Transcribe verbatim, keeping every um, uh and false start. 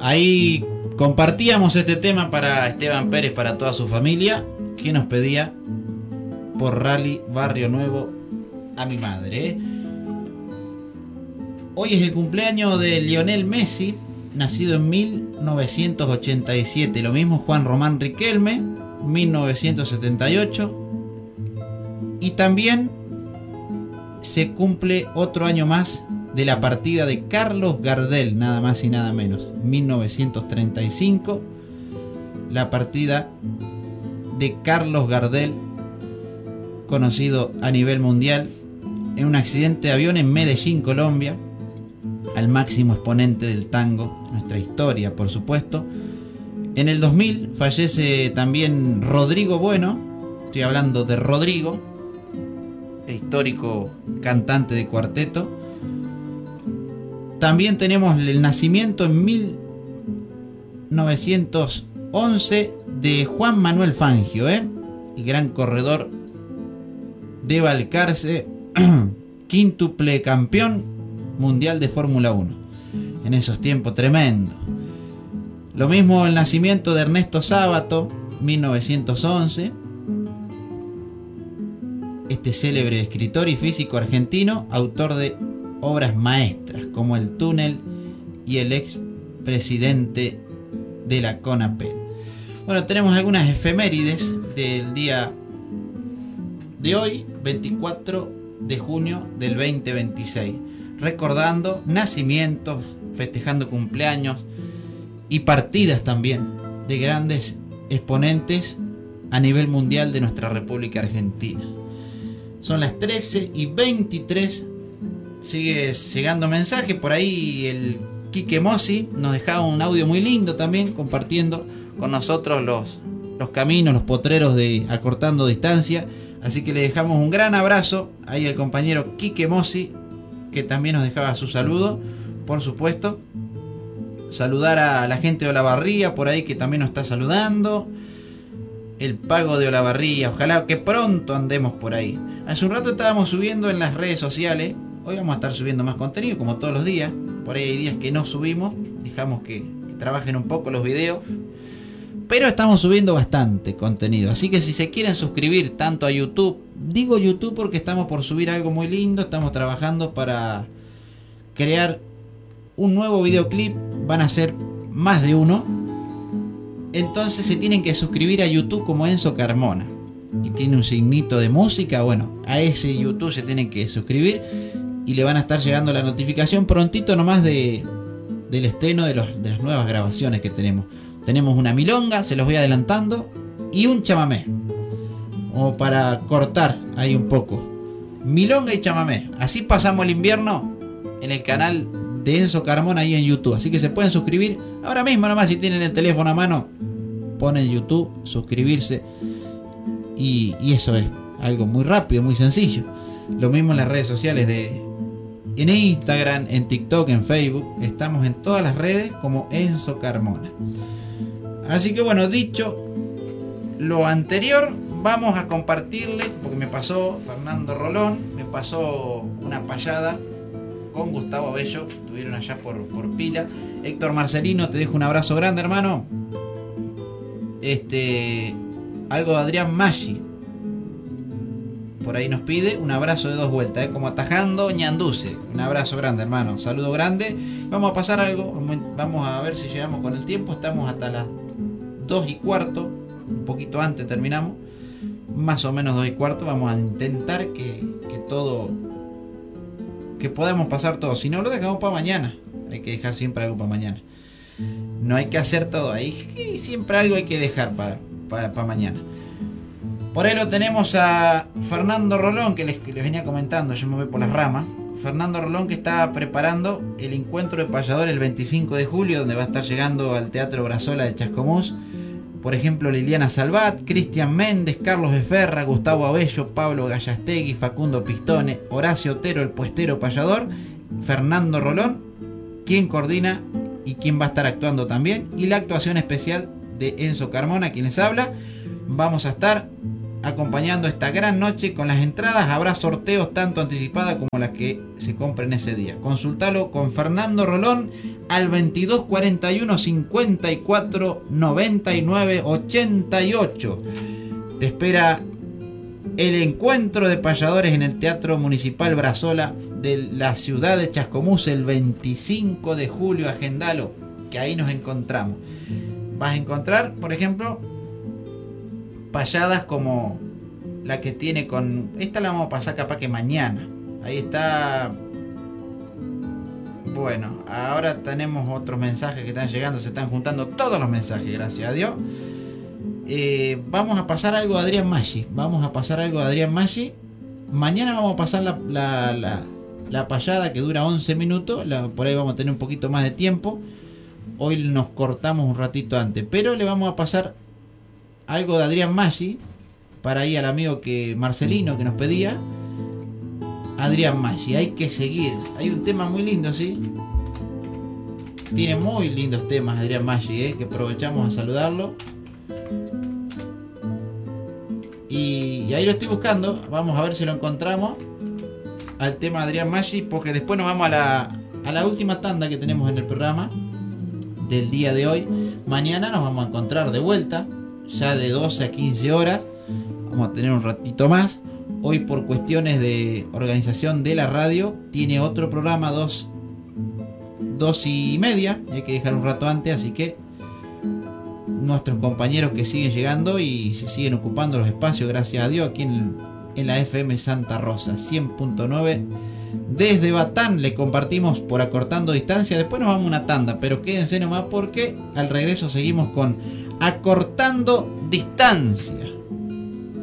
ahí compartíamos este tema para Esteban Pérez, para toda su familia, que nos pedía por Rally Barrio Nuevo a mi madre, ¿eh? Hoy es el cumpleaños de Lionel Messi, nacido en mil novecientos ochenta y siete. Lo mismo Juan Román Riquelme, mil novecientos setenta y ocho. Y también se cumple otro año más de la partida de Carlos Gardel, nada más y nada menos, mil novecientos treinta y cinco. La partida de Carlos Gardel, conocido a nivel mundial en un accidente de avión en Medellín, Colombia, al máximo exponente del tango, nuestra historia, por supuesto. En el dos mil fallece también Rodrigo Bueno, estoy hablando de Rodrigo, el histórico cantante de cuarteto. También tenemos el nacimiento en mil novecientos once de Juan Manuel Fangio, ¿eh? el gran corredor de Balcarce, quíntuple campeón mundial de Fórmula uno. En esos tiempos tremendo. Lo mismo el nacimiento de Ernesto Sábato, mil novecientos once. Este célebre escritor y físico argentino, autor de obras maestras como El Túnel y el ex presidente de la CONAPED. Bueno, tenemos algunas efemérides del día de hoy, veinticuatro de junio del veinte veintiséis, recordando nacimientos, festejando cumpleaños y partidas también de grandes exponentes a nivel mundial de nuestra República Argentina. Son las trece y veintitrés. Sigue llegando mensaje por ahí. El Quique Mossi nos dejaba un audio muy lindo también, compartiendo con nosotros los, los caminos, los potreros de Acortando Distancia. Así que le dejamos un gran abrazo ahí al compañero Quique Mossi, que también nos dejaba su saludo, por supuesto. Saludar a la gente de Olavarría por ahí, que también nos está saludando. El Pago de Olavarría, ojalá que pronto andemos por ahí. Hace un rato estábamos subiendo en las redes sociales. Hoy vamos a estar subiendo más contenido, como todos los días. Por ahí hay días que no subimos, dejamos que, que trabajen un poco los videos, pero estamos subiendo bastante contenido. Así que si se quieren suscribir tanto a YouTube, digo YouTube porque estamos por subir algo muy lindo. Estamos trabajando para crear un nuevo videoclip. Van a ser más de uno. Entonces se tienen que suscribir a YouTube como Enzo Carmona, y tiene un signito de música. Bueno, a ese YouTube se tienen que suscribir y le van a estar llegando la notificación prontito nomás de, del estreno de, los, de las nuevas grabaciones que tenemos. Tenemos una milonga, se los voy adelantando, y un chamamé, o para cortar ahí un poco. Milonga y chamamé. Así pasamos el invierno en el canal de Enzo Carmona ahí en YouTube. Así que se pueden suscribir ahora mismo nomás, si tienen el teléfono a mano, ponen YouTube, suscribirse, y, y eso es algo muy rápido, muy sencillo. Lo mismo en las redes sociales de en Instagram, en TikTok, en Facebook. Estamos en todas las redes como Enzo Carmona. Así que bueno, dicho lo anterior, vamos a compartirle, porque me pasó Fernando Rolón, me pasó una payada con Gustavo Bello, estuvieron allá por, por Pila. Héctor Marcelino, te dejo un abrazo grande, hermano. Este, algo de Adrián Maggi por ahí nos pide un abrazo de dos vueltas, ¿eh? Como atajando Ñanduce. Un abrazo grande, hermano, saludo grande. Vamos a pasar algo, vamos a ver si llegamos con el tiempo. Estamos hasta las dos y cuarto, un poquito antes terminamos, más o menos dos y cuarto. Vamos a intentar que, que todo, que podamos pasar todo. Si no, lo dejamos para mañana. Hay que dejar siempre algo para mañana. No hay que hacer todo ahí, siempre algo hay que dejar para, para, para mañana. Por ahí lo tenemos a Fernando Rolón, que les, que les venía comentando, yo me voy por las ramas. Fernando Rolón, que está preparando el encuentro de payadores el veinticinco de julio, donde va a estar llegando al Teatro Brazola de Chascomús. Por ejemplo, Liliana Salvat, Cristian Méndez, Carlos Beferra, Gustavo Abello, Pablo Gallastegui, Facundo Pistone, Horacio Otero, el puestero payador, Fernando Rolón, quien coordina y quien va a estar actuando también, y la actuación especial de Enzo Carmona, quienes habla. Vamos a estar acompañando esta gran noche. Con las entradas habrá sorteos tanto anticipadas como las que se compren ese día. Consultalo con Fernando Rolón al veintidós cuarenta y uno cincuenta y cuatro noventa y nueve ochenta y ocho. Te espera el encuentro de payadores en el Teatro Municipal Brazola de la ciudad de Chascomús el veinticinco de julio. Agendalo, que ahí nos encontramos. Vas a encontrar, por ejemplo, payadas como la que tiene con... Esta la vamos a pasar capaz que mañana. Ahí está. Bueno, ahora tenemos otros mensajes que están llegando. Se están juntando todos los mensajes, gracias a Dios. Eh, vamos a pasar algo de Adrián Maggi. Vamos a pasar algo de Adrián Maggi. Mañana vamos a pasar la, la, la, la payada que dura once minutos. La, por ahí vamos a tener un poquito más de tiempo. Hoy nos cortamos un ratito antes. Pero le vamos a pasar algo de Adrián Maggi para ahí al amigo que Marcelino que nos pedía. Adrián Maggi, hay que seguir. Hay un tema muy lindo, ¿sí? Tiene muy lindos temas Adrián Maggi, ¿eh? Que aprovechamos a saludarlo. Y, y ahí lo estoy buscando. Vamos a ver si lo encontramos al tema de Adrián Maggi, porque después nos vamos a la, a la última tanda que tenemos en el programa del día de hoy. Mañana nos vamos a encontrar de vuelta, ya de doce a quince horas. Vamos a tener un ratito más. Hoy, por cuestiones de organización de la radio, tiene otro programa dos, dos y media. Hay que dejar un rato antes, así que nuestros compañeros que siguen llegando y se siguen ocupando los espacios, gracias a Dios, aquí en, en la F M Santa Rosa cien punto nueve. Desde Batán le compartimos por Acortando Distancia. Después nos vamos a una tanda, pero quédense nomás porque al regreso seguimos con Acortando Distancia.